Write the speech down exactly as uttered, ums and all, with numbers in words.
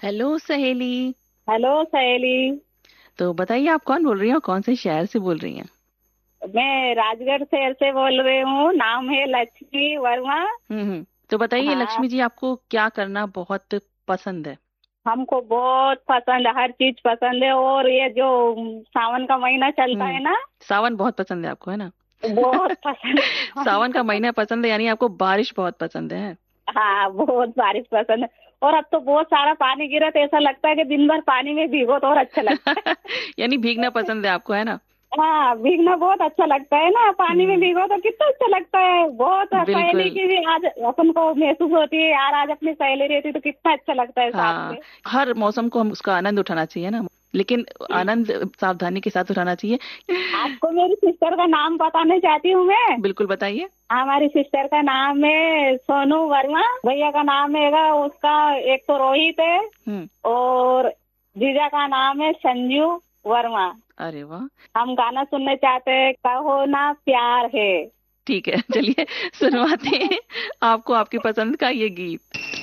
Hello सहेली। Hello सहेली। तो बताइए, आप कौन बोल रही हैं और कौन से शहर से बोल रही हैं? मैं राजगढ़ शहर से बोल रही हूँ। नाम है लक्ष्मी वर्मा। हम्म हम्म तो बताइए हाँ, लक्ष्मी जी, आपको क्या करना बहुत पसंद है? हमको बहुत पसंद है, हर चीज पसंद है। और ये जो सावन का महीना चलता हम्म है ना, सावन बहुत पसंद है आपको, है ना? बहुत पसंद है सावन का हमको। महीना पसंद है, यानी आपको बारिश बहुत पसंद है। हाँ, बहुत बारिश पसंद है। और अब तो बहुत सारा पानी गिरा तो ऐसा लगता है कि दिन भर पानी में भीगो तो और अच्छा लगता है। यानी भीगना पसंद है आपको, है ना? हाँ, भीगना बहुत अच्छा लगता है ना, पानी में हम्म भीगो तो कितना अच्छा लगता है। बहुत सहेली बिल्कुल। की भी आज अपन को महसूस होती है यार, आज अपनी सहेली रहती तो कितना अच्छा लगता है साथ हाँ, में। हर मौसम को हम उसका आनंद उठाना चाहिए ना, लेकिन आनंद सावधानी के साथ उठाना चाहिए। आपको मेरी सिस्टर का नाम बताना चाहती हूँ मैं। बिल्कुल बताइए। हमारी सिस्टर का नाम है सोनू वर्मा। भैया का नाम है उसका, एक तो रोहित है। हम्म और जीजा का नाम है संजू वर्मा। अरे वाह। हम गाना सुनने चाहते हैं, कहो ना प्यार है। ठीक है, चलिए सुनवाते हैं आपको आपकी पसंद का ये गीत।